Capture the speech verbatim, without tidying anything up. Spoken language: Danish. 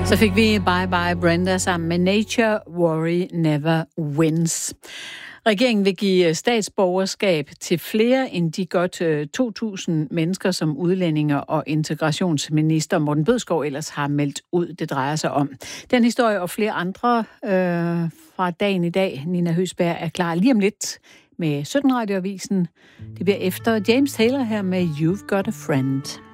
Så fik vi Bye Bye Brenda sammen med Nature, Worry Never Wins. Regeringen vil give statsborgerskab til flere end de godt to tusind mennesker, som udlændinger og integrationsminister Morten Bødskov ellers har meldt ud, det drejer sig om. Den historie og flere andre øh, fra dagen i dag, Nina Høsberg, er klar lige om lidt med sytten Radioavisen. Det bliver efter James Taylor her med You've Got a Friend.